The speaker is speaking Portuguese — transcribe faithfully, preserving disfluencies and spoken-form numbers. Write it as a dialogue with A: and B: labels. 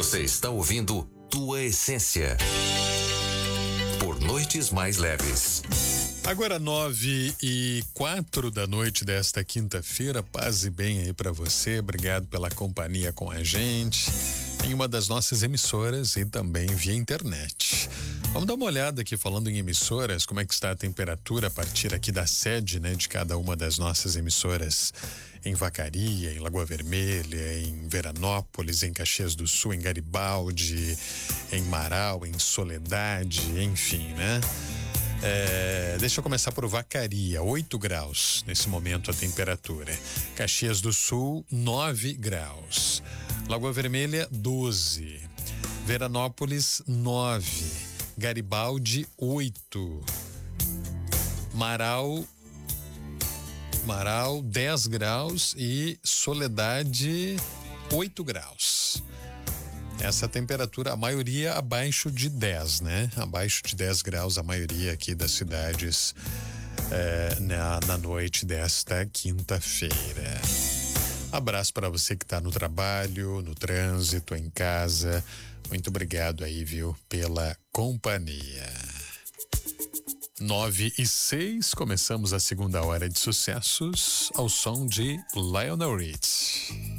A: Você está ouvindo Tua Essência por Noites Mais Leves.
B: Agora nove e quatro da noite desta quinta-feira, paz e bem aí pra você, obrigado pela companhia com a gente em uma das nossas emissoras e também via internet. Vamos dar uma olhada aqui falando em emissoras, como é que está a temperatura a partir aqui da sede, né, de cada uma das nossas emissoras em Vacaria, em Lagoa Vermelha, em Veranópolis, em Caxias do Sul, em Garibaldi, em Marau, em Soledade, enfim, né? É, deixa eu começar por Vacaria, oito graus nesse momento a temperatura. Caxias do Sul, nove graus. Lagoa Vermelha, doze. Veranópolis, nove. Garibaldi, oito. Marau, Marau, dez graus e Soledade, oito graus. Essa temperatura, a maioria abaixo de dez, né? Abaixo de dez graus a maioria aqui das cidades é, na, na noite desta quinta-feira. Abraço para você que está no trabalho, no trânsito, em casa. Muito obrigado aí, viu, pela companhia. Nove e seis, começamos a segunda hora de sucessos ao som de Lionel Rich.